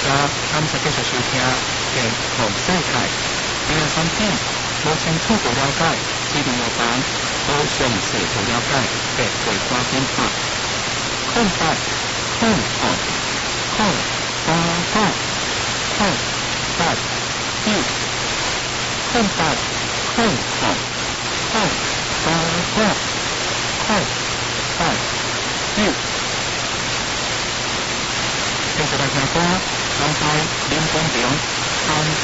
家继续收听《全世界》。第二产品，无清楚不了解，指定有班，无详细不了解，别回花电话。空白，空空空八八空八一，空白空空空八八空八一。跟住大家歌，南海林公平，山